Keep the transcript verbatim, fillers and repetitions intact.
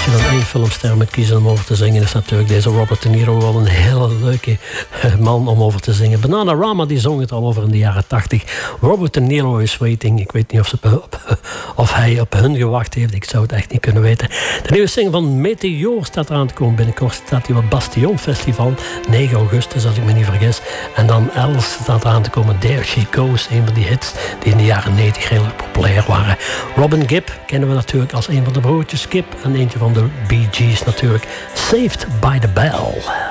Als je dan één filmster moet kiezen om over te zingen, is natuurlijk deze Robert De Niro wel een hele leuke man om over te zingen. Bananarama die zong het al over in de jaren tachtig. Robert De Niro is waiting. Ik weet niet of, ze op, of hij op hun gewacht heeft. Ik zou het echt niet kunnen weten. De nieuwe single van Meteor staat eraan te komen. Binnenkort staat hij op het Bastion Festival. negen augustus, als ik me niet vergis. En dan Els staat eraan te komen. There She Goes. Een van die hits die in de jaren negentig heel populair waren. Robin Gibb kennen we natuurlijk als een van de broertjes Gibb. En eentje van de Bee Gees natuurlijk. Saved by the Bell.